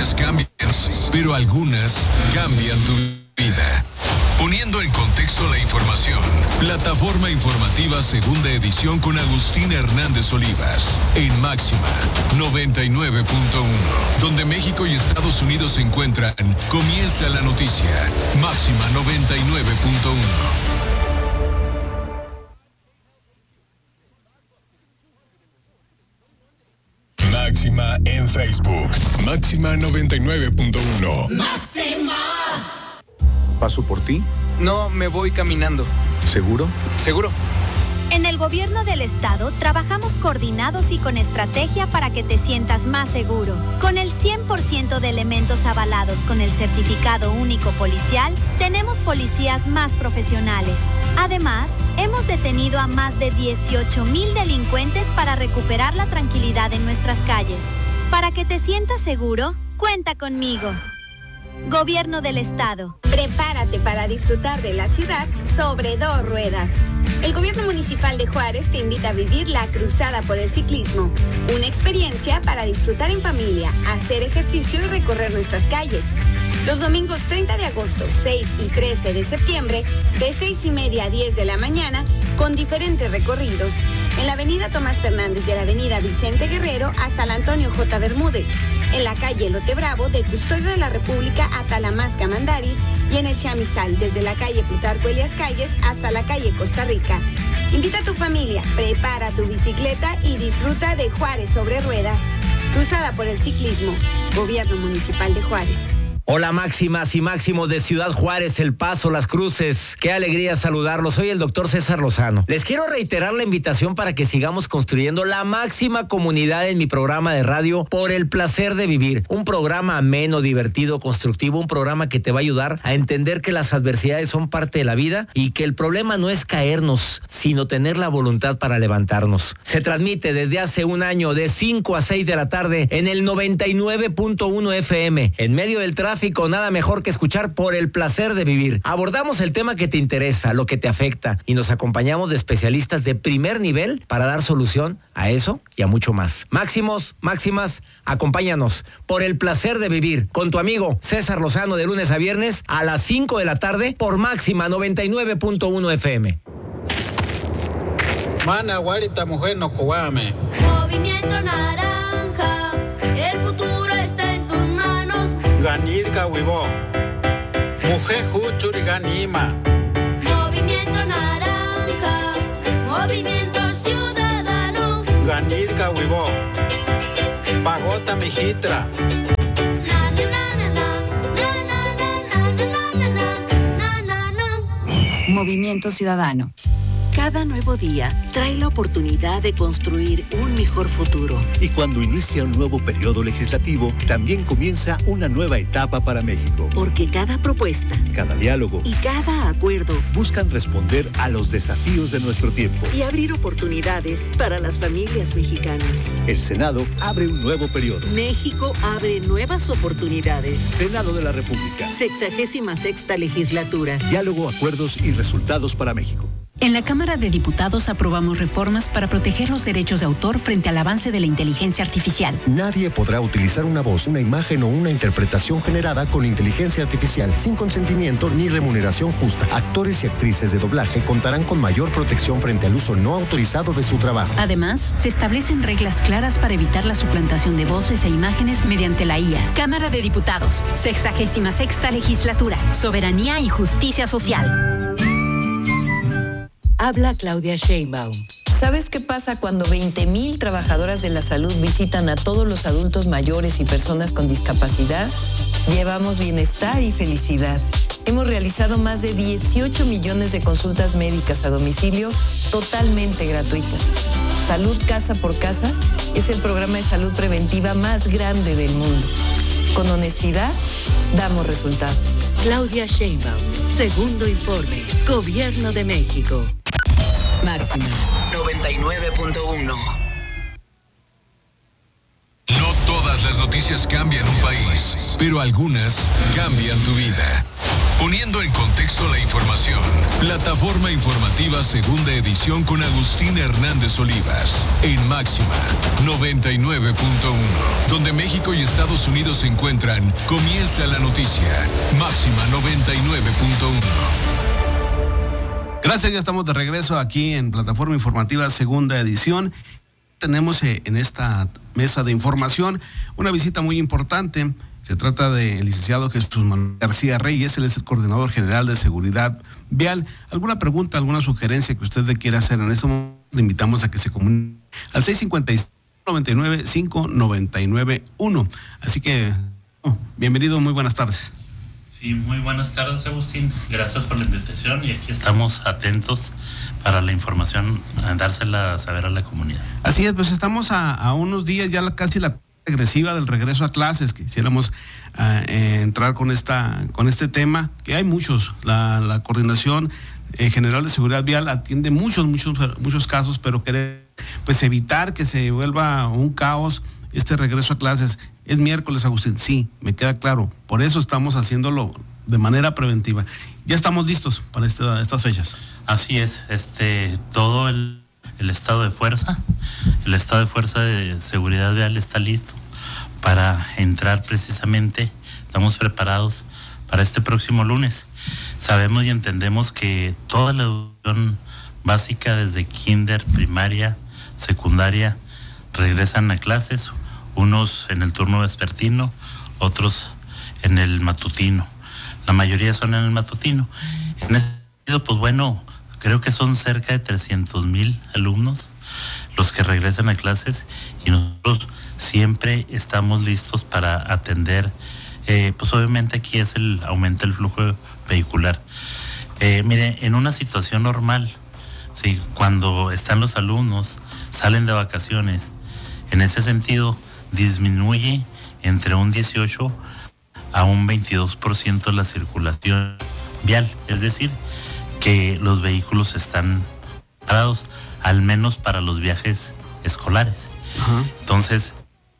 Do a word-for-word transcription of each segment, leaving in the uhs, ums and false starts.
noticias cambian, pero algunas cambian tu vida. Poniendo en contexto la información, Plataforma Informativa Segunda Edición con Agustín Hernández Olivas, en Máxima noventa y nueve punto uno, donde México y Estados Unidos se encuentran. Comienza la noticia. Máxima noventa y nueve punto uno. Máxima en Facebook. Máxima noventa y nueve punto uno. ¡Máxima! ¿Paso por ti? No, me voy caminando. ¿Seguro? ¿Seguro? En el gobierno del estado trabajamos coordinados y con estrategia para que te sientas más seguro. Con el cien por ciento de elementos avalados con el certificado único policial, tenemos policías más profesionales. Además, hemos detenido a más de dieciocho mil delincuentes para recuperar la tranquilidad en nuestras calles. Para que te sientas seguro, cuenta conmigo. Gobierno del Estado. Prepárate para disfrutar de la ciudad sobre dos ruedas. El Gobierno Municipal de Juárez te invita a vivir la Cruzada por el Ciclismo, una experiencia para disfrutar en familia, hacer ejercicio y recorrer nuestras calles. Los domingos treinta de agosto, seis y trece de septiembre, de seis y media a diez de la mañana, con diferentes recorridos. En la avenida Tomás Fernández de la avenida Vicente Guerrero hasta la Antonio J. Bermúdez. En la calle Lote Bravo de Custodio de la República a Talamasca Mandari. Y en el Chamizal desde la calle Plutarco Elias Calles hasta la calle Costa Rica. Invita a tu familia, prepara tu bicicleta y disfruta de Juárez sobre ruedas. Cruzada por el Ciclismo. Gobierno Municipal de Juárez. Hola máximas y máximos de Ciudad Juárez, El Paso, Las Cruces. Qué alegría saludarlos. Soy el doctor César Lozano. Les quiero reiterar la invitación para que sigamos construyendo la máxima comunidad en mi programa de radio Por el Placer de Vivir. Un programa ameno, divertido, constructivo, un programa que te va a ayudar a entender que las adversidades son parte de la vida y que el problema no es caernos, sino tener la voluntad para levantarnos. Se transmite desde hace un año de cinco a seis de la tarde en el noventa y nueve punto uno F M. En medio del tráfico, nada mejor que escuchar Por el Placer de Vivir. Abordamos el tema que te interesa, lo que te afecta, y nos acompañamos de especialistas de primer nivel para dar solución a eso y a mucho más. Máximos, máximas, acompáñanos Por el Placer de Vivir con tu amigo César Lozano de lunes a viernes a las cinco de la tarde por Máxima noventa y nueve punto uno F M. Mana, guarita, mujer, no coame. Movimiento Naranja, el futuro está en tus manos. Ganirka Wibo, mujer Huchuri Ganima. Movimiento Naranja, movimiento ciudadano. Ganirka Wibo, Pagota Mijitra. Movimiento Ciudadano. Cada nuevo día trae la oportunidad de construir un mejor futuro. Y cuando inicia un nuevo periodo legislativo, también comienza una nueva etapa para México. Porque cada propuesta, cada diálogo y cada acuerdo buscan responder a los desafíos de nuestro tiempo y abrir oportunidades para las familias mexicanas. El Senado abre un nuevo periodo. México abre nuevas oportunidades. Senado de la República. Sexagésima sexta legislatura. Diálogo, acuerdos y resultados para México. En la Cámara de Diputados aprobamos reformas para proteger los derechos de autor frente al avance de la inteligencia artificial. Nadie podrá utilizar una voz, una imagen o una interpretación generada con inteligencia artificial sin consentimiento ni remuneración justa. Actores y actrices de doblaje contarán con mayor protección frente al uso no autorizado de su trabajo. Además, se establecen reglas claras para evitar la suplantación de voces e imágenes mediante la I A. Cámara de Diputados, sexagésima sexta legislatura, soberanía y justicia social. Habla Claudia Sheinbaum. ¿Sabes qué pasa cuando veinte mil trabajadoras de la salud visitan a todos los adultos mayores y personas con discapacidad? Llevamos bienestar y felicidad. Hemos realizado más de dieciocho millones de consultas médicas a domicilio totalmente gratuitas. Salud Casa por Casa es el programa de salud preventiva más grande del mundo. Con honestidad, damos resultados. Claudia Sheinbaum, segundo informe, Gobierno de México. Máxima noventa y nueve punto uno. No todas las noticias cambian un país, pero algunas cambian tu vida. Poniendo en contexto la información, plataforma informativa segunda edición con Agustín Hernández Olivas, en Máxima noventa y nueve punto uno, donde México y Estados Unidos se encuentran, comienza la noticia. Máxima noventa y nueve punto uno. Gracias, ya estamos de regreso aquí en plataforma informativa segunda edición. Tenemos eh, en esta mesa de información una visita muy importante. Se trata del licenciado Jesús Manuel García Reyes, él es el coordinador general de seguridad vial. ¿Alguna pregunta, alguna sugerencia que usted le quiera hacer en este momento? Le invitamos a que se comunique al seis cinco seis, nueve nueve cinco, nueve nueve uno. Así que, oh, bienvenido, muy buenas tardes. Sí, muy buenas tardes, Agustín. Gracias por la invitación y aquí estamos atentos para la información, a dársela a saber a la comunidad. Así es, pues estamos a, a unos días ya la, casi la regresiva del regreso a clases. Quisiéramos uh, eh, entrar con esta con este tema, que hay muchos. La, la Coordinación eh, General de Seguridad Vial atiende muchos, muchos, muchos casos, pero querer pues evitar que se vuelva un caos este regreso a clases. Es miércoles, Agustín, sí, me queda claro. Por eso estamos haciéndolo de manera preventiva. Ya estamos listos para este, estas fechas. Así es, este todo el, el estado de fuerza, el estado de fuerza de seguridad vial está listo para entrar precisamente. Estamos preparados para este próximo lunes. Sabemos y entendemos que toda la educación básica, desde kinder, primaria, secundaria, regresan a clases, unos en el turno vespertino, otros en el matutino. La mayoría son en el matutino. En ese sentido, pues bueno, creo que son cerca de trescientos mil alumnos los que regresan a clases y nosotros siempre estamos listos para atender. Eh, pues obviamente aquí es el aumenta el flujo vehicular. Eh, mire, en una situación normal, sí, cuando están los alumnos, salen de vacaciones, en ese sentido disminuye entre un dieciocho a un veintidós por ciento la circulación vial, es decir, que los vehículos están parados, al menos para los viajes escolares. Uh-huh. Entonces,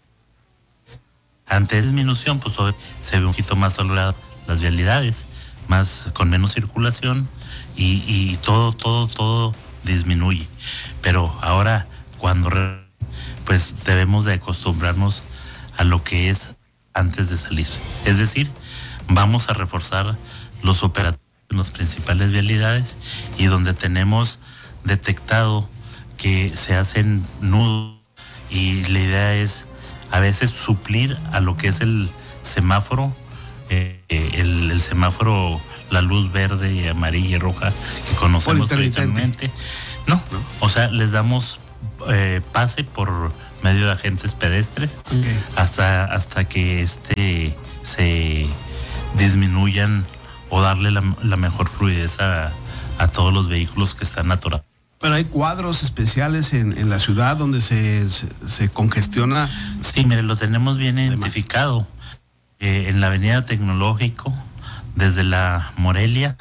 ante disminución, pues se ve un poquito más valorado las vialidades, más con menos circulación y, y todo, todo, todo disminuye. Pero ahora, cuando pues debemos de acostumbrarnos a lo que es antes de salir. Es decir, vamos a reforzar los operativos en las principales vialidades y donde tenemos detectado que se hacen nudos, y la idea es a veces suplir a lo que es el semáforo, eh, el, el semáforo, la luz verde, amarilla y roja que conocemos tradicionalmente. No, no, o sea, les damos eh, pase por medio de agentes pedestres, okay, hasta, hasta que este se disminuyan o darle la, la mejor fluidez a, a todos los vehículos que están atorados. Pero hay cuadros especiales en, en la ciudad donde se, se, se congestiona. Sí, mire, lo tenemos bien identificado. Eh, en la avenida Tecnológico, desde la Morelia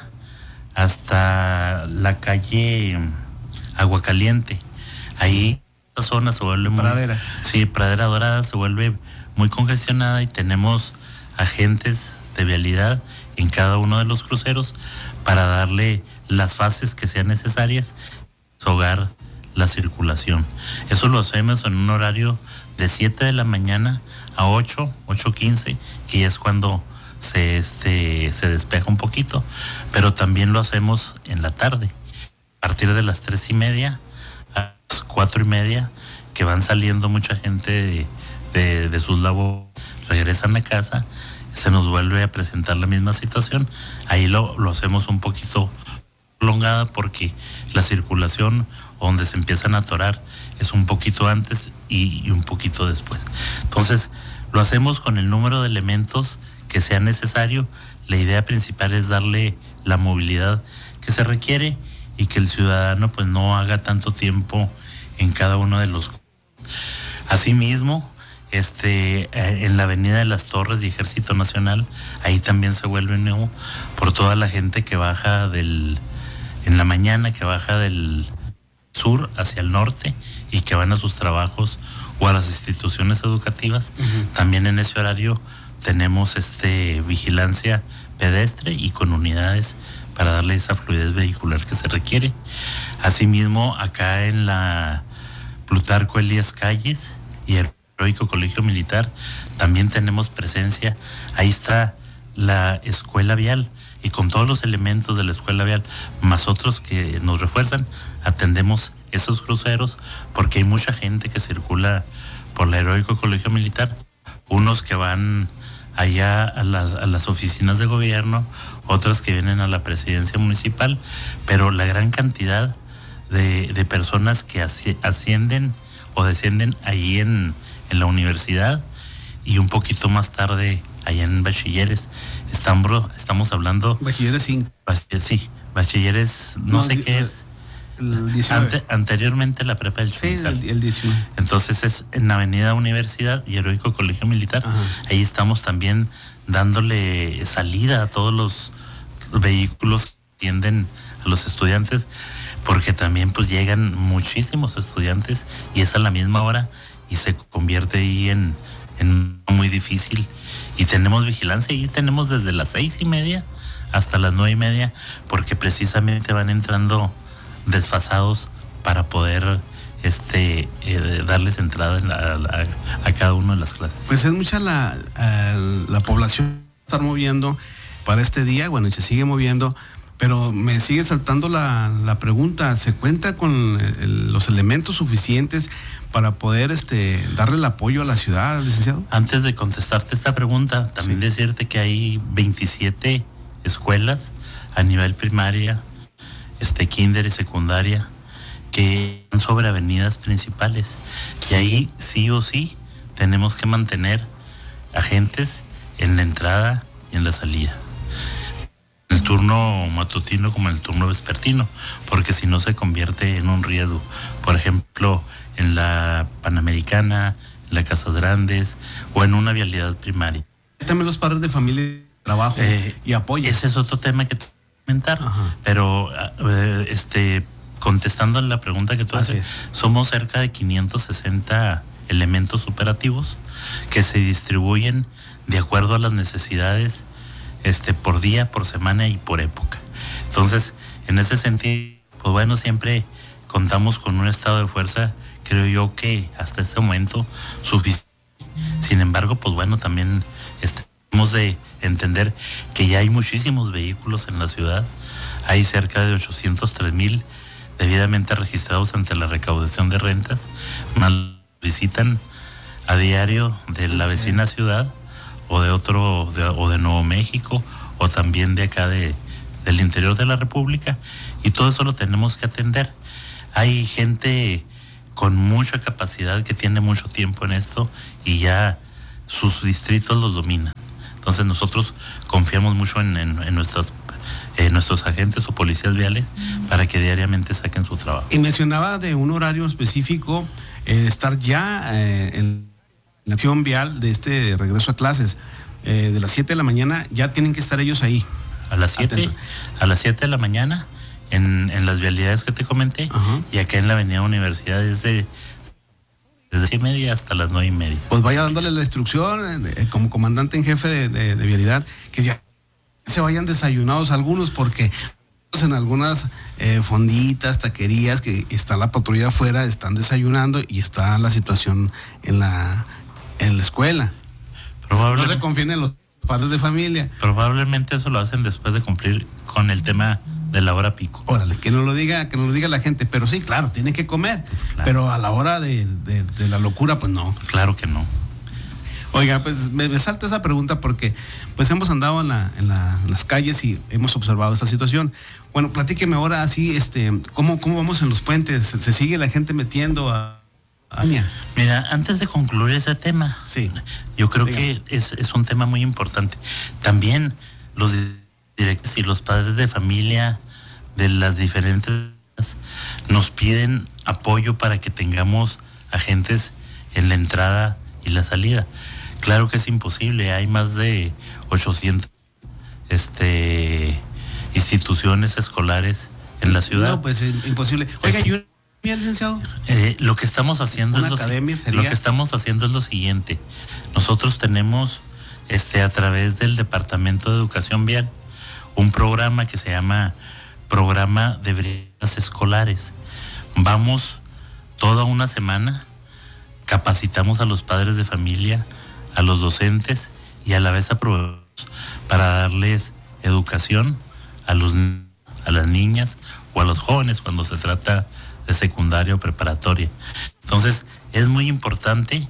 hasta la calle Aguacaliente. Ahí esta zona se vuelve muy... Pradera. Sí, Pradera Dorada se vuelve muy congestionada y tenemos agentes de vialidad en cada uno de los cruceros para darle las fases que sean necesarias, hogar la circulación. Eso lo hacemos en un horario de siete de la mañana a ocho, ocho quince, que es cuando se, este, se despeja un poquito, pero también lo hacemos en la tarde, a partir de las tres y media a las cuatro y media, que van saliendo mucha gente de, de, de sus labores, regresan a casa, se nos vuelve a presentar la misma situación. Ahí lo, lo hacemos un poquito prolongada porque la circulación donde se empiezan a atorar es un poquito antes y, y un poquito después. Entonces, lo hacemos con el número de elementos que sea necesario. La idea principal es darle la movilidad que se requiere y que el ciudadano pues no haga tanto tiempo en cada uno de los. Asimismo, este, en la avenida de las Torres y Ejército Nacional, ahí también se vuelve nuevo por toda la gente que baja del, en la mañana, que baja del sur hacia el norte y que van a sus trabajos o a las instituciones educativas. Uh-huh. También en ese horario tenemos este vigilancia pedestre y con unidades para darle esa fluidez vehicular que se requiere. Asimismo, acá en la Plutarco Elías Calles y el Heroico Colegio Militar también tenemos presencia. Ahí está la escuela vial y con todos los elementos de la escuela vial, más otros que nos refuerzan, atendemos esos cruceros porque hay mucha gente que circula por el Heroico Colegio Militar, unos que van allá a las, a las oficinas de gobierno, otras que vienen a la presidencia municipal, pero la gran cantidad de, de personas que ascienden o descienden ahí en, en la universidad y un poquito más tarde allá en bachilleres. Estamos, estamos hablando... Bachilleres cinco. Sí, bachilleres, no, no sé di, qué es. El diecinueve. Ante, anteriormente la prepa del Chinizal. Sí, el, el diecinueve. Entonces es en la Avenida Universidad y Heroico Colegio Militar. Ajá. Ahí estamos también dándole salida a todos los vehículos que atienden a los estudiantes, porque también pues llegan muchísimos estudiantes y es a la misma hora y se convierte ahí en, en muy difícil. Y tenemos vigilancia y tenemos desde las seis y media hasta las nueve y media, porque precisamente van entrando desfasados para poder este eh, darles entrada en la, a, a cada una de las clases. Pues es mucha la, uh, la población estar moviendo para este día, bueno, y se sigue moviendo, pero me sigue saltando la, la pregunta, ¿se cuenta con el, los elementos suficientes para poder este darle el apoyo a la ciudad, licenciado? Antes de contestarte esta pregunta, también sí. decirte que hay veintisiete escuelas a nivel primaria, este kinder y secundaria, que están sobre avenidas principales. Sí. Y ahí sí o sí tenemos que mantener agentes en la entrada y en la salida. En el turno matutino como en el turno vespertino, porque si no se convierte en un riesgo. Por ejemplo, en la Panamericana, en la Casas Grandes o en una vialidad primaria. También los padres de familia, trabajo eh, y apoyo. Ese es otro tema que te voy a comentar. Ajá. Pero eh, este contestando la pregunta que tú haces, somos cerca de quinientos sesenta elementos operativos que se distribuyen de acuerdo a las necesidades este por día, por semana y por época. Entonces, en ese sentido, pues bueno, siempre contamos con un estado de fuerza, creo yo que hasta este momento suficiente. Sin embargo, pues bueno, también este, hemos de entender que ya hay muchísimos vehículos en la ciudad. Hay cerca de ochocientos tres mil debidamente registrados ante la recaudación de rentas, más visitan a diario de la vecina ciudad o de otro, de, o de Nuevo México, o también de acá de, del interior de la República, y todo eso lo tenemos que atender. Hay gente con mucha capacidad que tiene mucho tiempo en esto y ya sus distritos los dominan. Entonces nosotros confiamos mucho en, en, en nuestras eh, nuestros agentes o policías viales para que diariamente saquen su trabajo. Y mencionaba de un horario específico, eh, estar ya eh, en la acción vial de este regreso a clases, eh, de las siete de la mañana, ya tienen que estar ellos ahí. A las siete, a las siete de la mañana, en, en las vialidades que te comenté, uh-huh. y acá en la Avenida Universidad desde desde siete y media hasta las nueve y media. Pues vaya dándole la instrucción, eh, como comandante en jefe de, de, de vialidad, que ya se vayan desayunados algunos, porque en algunas eh, fonditas, taquerías, que está la patrulla afuera, están desayunando y está la situación en la, en la escuela. Probablemente, no se confíen en los padres de familia. Probablemente eso lo hacen después de cumplir con el tema de la hora pico. Órale, que no lo diga, que no lo diga la gente, pero sí, claro, tienen que comer, pues claro. Pero a la hora de, de, de la locura, pues no. Claro que no. Oiga, pues me, me salta esa pregunta porque pues hemos andado en, la, en, la, en las calles y hemos observado esta situación. Bueno, platíqueme ahora así, este, ¿cómo, cómo vamos en los puentes? ¿Se, se sigue la gente metiendo a, a... Mira, antes de concluir ese tema, sí. yo creo Diga. que es, es un tema muy importante. También los directores y los padres de familia de las diferentes nos piden apoyo para que tengamos agentes en la entrada y la salida. Claro que es imposible, hay más de ochocientas este, instituciones escolares en la ciudad. No, pues es imposible. Oiga, yo, licenciado. Eh, lo que estamos haciendo es lo, lo que estamos haciendo es lo siguiente. Nosotros tenemos este, a través del Departamento de Educación Vial, un programa que se llama Programa de Brigadas Escolares. Vamos toda una semana, capacitamos a los padres de familia, a los docentes y a la vez aprovechamos para darles educación a los a las niñas o a los jóvenes cuando se trata de secundaria o preparatoria. Entonces, es muy importante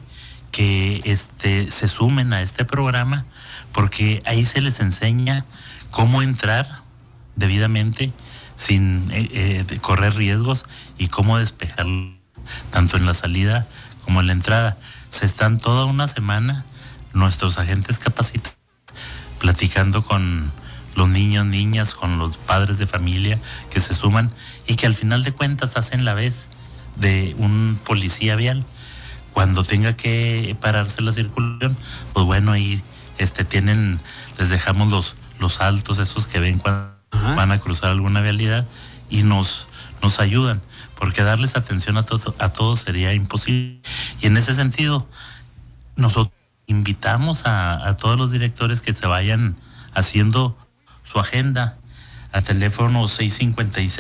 que este, se sumen a este programa porque ahí se les enseña cómo entrar debidamente sin eh, eh, correr riesgos y cómo despejar tanto en la salida como en la entrada. Se están toda una semana nuestros agentes capacitados platicando con los niños, niñas, con los padres de familia que se suman y que al final de cuentas hacen la vez de un policía vial. Cuando tenga que pararse la circulación, pues bueno, ahí este, tienen, les dejamos los, los altos, esos que ven cuando Ajá. van a cruzar alguna vialidad y nos, nos ayudan, porque darles atención a, to- a todos sería imposible. Y en ese sentido, nosotros invitamos a, a todos los directores que se vayan haciendo su agenda a teléfono seis cinco seis,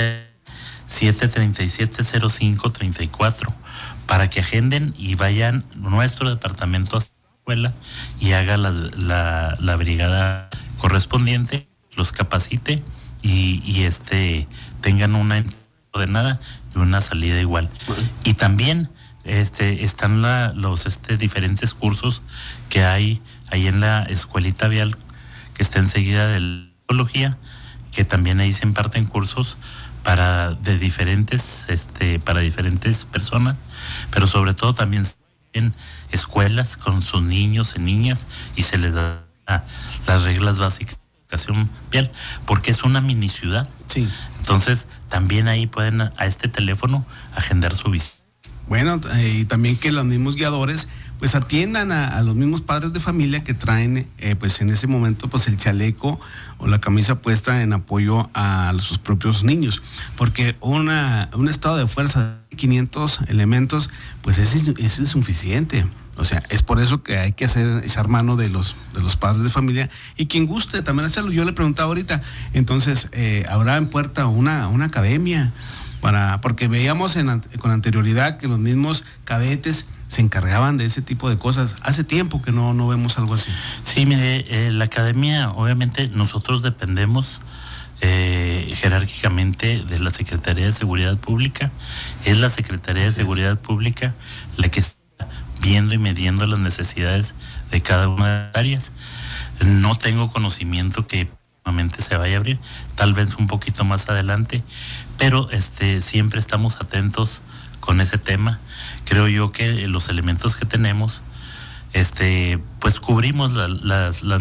siete tres siete, cero cinco tres cuatro para que agenden y vayan nuestro departamento a la escuela y haga la, la, la brigada correspondiente, los capacite y, y este tengan una entrada ordenada y una salida igual. Y también este están la, los este diferentes cursos que hay ahí en la escuelita vial que está enseguida de la psicología, que también ahí se imparten cursos para de diferentes este para diferentes personas, pero sobre todo también en escuelas con sus niños y niñas y se les da las reglas básicas de educación vial, porque es una mini ciudad. Sí. Entonces también ahí pueden a este teléfono agendar su visita. Bueno, eh, y también que los mismos guiadores pues atiendan a, a los mismos padres de familia que traen eh, pues en ese momento pues el chaleco o la camisa puesta en apoyo a sus propios niños, porque una, un estado de fuerza de quinientos elementos pues es, es insuficiente. O sea, es por eso que hay que hacer, echar mano de los, de los padres de familia y quien guste también hacerlo. Yo le preguntaba ahorita, entonces, eh, ¿habrá en puerta una, una academia? Para, porque veíamos en, con anterioridad que los mismos cadetes se encargaban de ese tipo de cosas. Hace tiempo que no, no vemos algo así. Sí, mire, eh, la academia, obviamente nosotros dependemos eh, jerárquicamente de la Secretaría de Seguridad Pública. Es la Secretaría de Seguridad Pública la que está viendo y midiendo las necesidades de cada una de las áreas. No tengo conocimiento que próximamente se vaya a abrir, tal vez un poquito más adelante, pero este siempre estamos atentos con ese tema. Creo yo que los elementos que tenemos, este, pues cubrimos la, las, las